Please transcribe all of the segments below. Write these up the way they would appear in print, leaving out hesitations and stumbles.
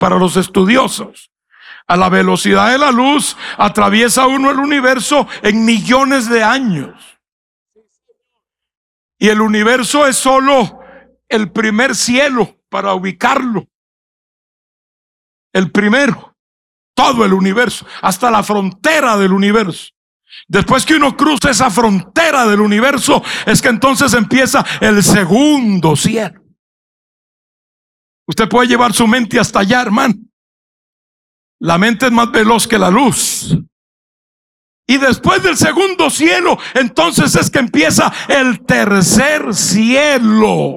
para los estudiosos. A la velocidad de la luz atraviesa uno el universo en millones de años. Y el universo es solo el primer cielo para ubicarlo. El primero. Todo el universo, hasta la frontera del universo. Después que uno cruza esa frontera del universo, es que entonces empieza el segundo cielo. Usted puede llevar su mente hasta allá, hermano. La mente es más veloz que la luz. Y después del segundo cielo, entonces es que empieza el tercer cielo.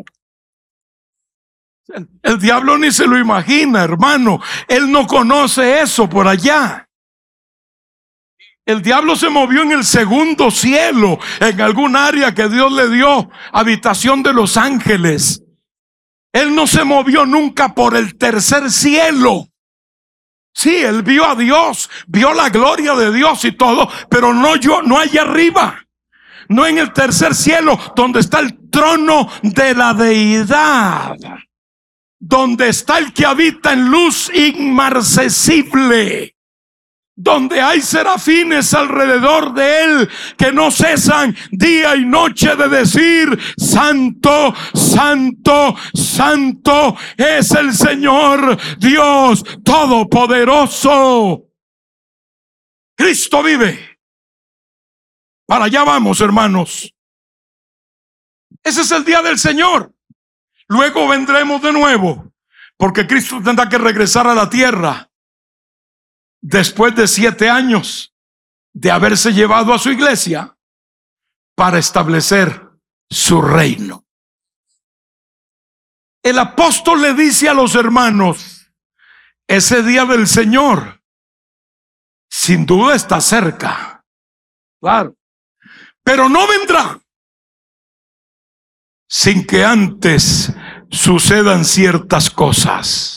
El diablo ni se lo imagina, hermano. Él no conoce eso por allá. El diablo se movió en el segundo cielo, en algún área que Dios le dio, habitación de los ángeles. Él no se movió nunca por el tercer cielo. Sí, él vio a Dios, vio la gloria de Dios y todo, pero no allá arriba, no en el tercer cielo, donde está el trono de la deidad, donde está el que habita en luz inmarcesible, donde hay serafines alrededor de él que no cesan día y noche de decir: santo, santo, santo es el Señor Dios Todopoderoso. Cristo vive. Para allá vamos, hermanos. Ese es el día del Señor. Luego vendremos de nuevo, porque Cristo tendrá que regresar a la tierra después de 7 años de haberse llevado a su iglesia para establecer su reino. El apóstol le dice a los hermanos: ese día del Señor sin duda está cerca, claro, pero no vendrá sin que antes sucedan ciertas cosas.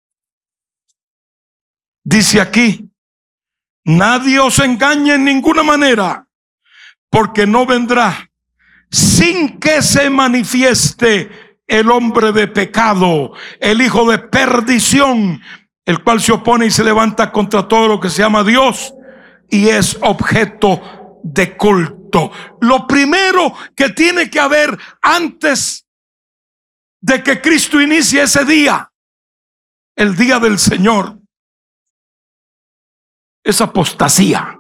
Dice aquí: nadie os engañe en ninguna manera, porque no vendrá sin que se manifieste el hombre de pecado, el hijo de perdición, el cual se opone y se levanta contra todo lo que se llama Dios y es objeto de culto. Lo primero que tiene que haber antes de que Cristo inicie ese día, el día del Señor, es apostasía.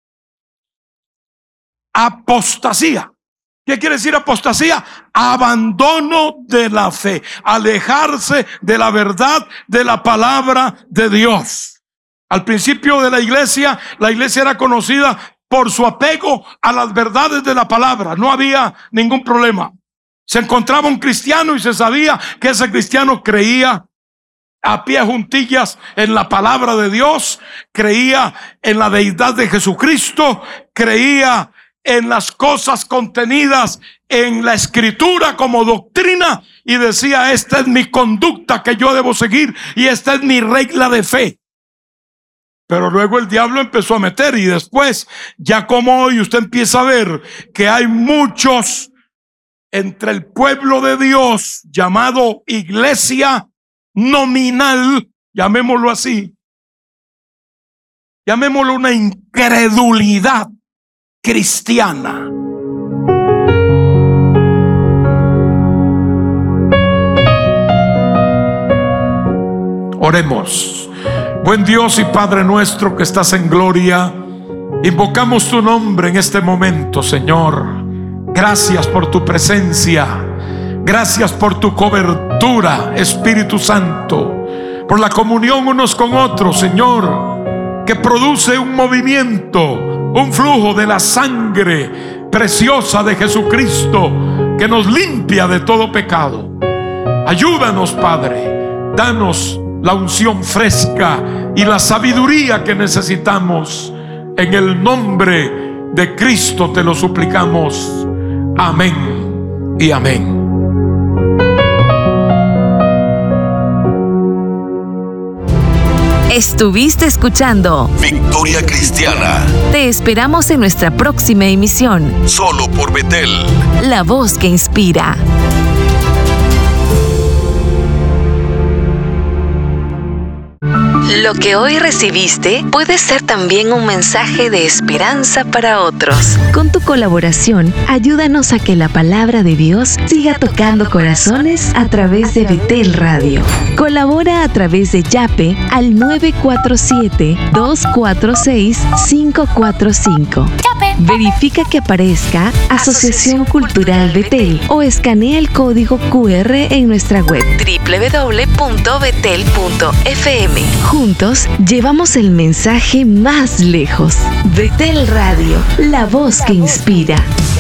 Apostasía. ¿Qué quiere decir apostasía? Abandono de la fe, alejarse de la verdad de la palabra de Dios. Al principio de la iglesia era conocida por su apego a las verdades de la palabra. No había ningún problema. Se encontraba un cristiano y se sabía que ese cristiano creía a pie juntillas en la palabra de Dios, creía en la deidad de Jesucristo, creía en las cosas contenidas en la escritura como doctrina y decía: esta es mi conducta que yo debo seguir y esta es mi regla de fe. Pero luego el diablo empezó a meter, y después, ya como hoy usted empieza a ver que hay muchos entre el pueblo de Dios llamado iglesia nominal, llamémoslo así, llamémoslo una incredulidad cristiana. Oremos. Buen Dios y Padre nuestro que estás en gloria, invocamos tu nombre en este momento, Señor. Gracias por tu presencia. Gracias por tu cobertura, Espíritu Santo, por la comunión unos con otros, Señor, que produce un movimiento, un flujo de la sangre preciosa de Jesucristo que nos limpia de todo pecado. Ayúdanos, Padre, danos la unción fresca y la sabiduría que necesitamos. En el nombre de Cristo te lo suplicamos. Amén y amén. Estuviste escuchando Victoria Cristiana. Te esperamos en nuestra próxima emisión. Solo por Betel. La voz que inspira. Lo que hoy recibiste puede ser también un mensaje de esperanza para otros. Con tu colaboración, ayúdanos a que la palabra de Dios siga tocando corazones a través de Betel Radio. Colabora a través de Yape al 947-246-545. Verifica que aparezca Asociación Cultural Betel o escanea el código QR en nuestra web www.betel.fm. Juntos llevamos el mensaje más lejos. Betel Radio, la voz que inspira.